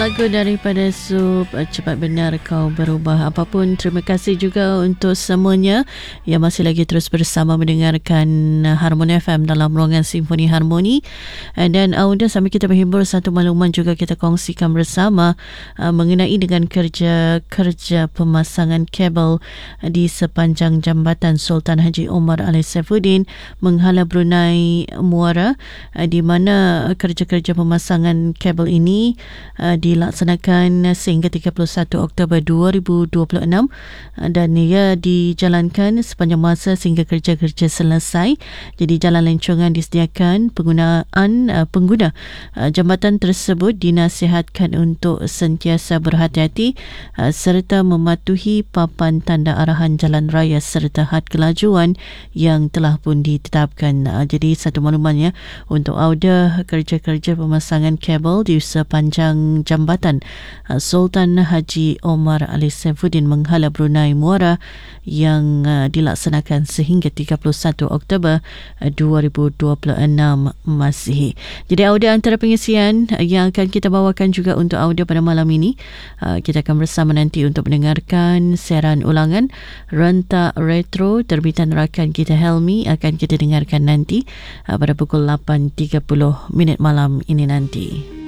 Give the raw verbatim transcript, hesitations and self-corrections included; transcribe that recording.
lagu daripada Sub, Cepat Benar Kau Berubah. Apapun, terima kasih juga untuk semuanya yang masih lagi terus bersama mendengarkan Harmoni F M dalam ruangan Simfoni Harmoni. Dan Auda, sambil kita berhibur, satu makluman juga kita kongsikan bersama uh, mengenai dengan kerja-kerja pemasangan kabel di sepanjang jambatan Sultan Haji Omar Ali Saifuddin menghala Brunei Muara, uh, di mana kerja-kerja pemasangan kabel ini uh, dilaksanakan sehingga tiga puluh satu Oktober dua ribu dua puluh enam dan ia dijalankan sepanjang masa sehingga kerja-kerja selesai. Jadi jalan lencongan disediakan, penggunaan uh, pengguna uh, jambatan tersebut dinasihatkan untuk sentiasa berhati-hati uh, serta mematuhi papan tanda arahan jalan raya serta had kelajuan yang telah pun ditetapkan. Uh, jadi satu maklumannya untuk Auda, kerja-kerja pemasangan kabel di sepanjang jambatan Sultan Haji Omar Ali Saifuddin menghala Brunei Muara yang uh, dilaksanakan sehingga tiga puluh satu Oktober dua ribu dua puluh enam Masihi. Jadi audio antara pengisian yang akan kita bawakan juga untuk audio pada malam ini. Uh, kita akan bersama nanti untuk mendengarkan siaran ulangan Rentak Retro terbitan rakan kita Helmi, akan kita dengarkan nanti uh, pada pukul lapan tiga puluh minit malam ini nanti.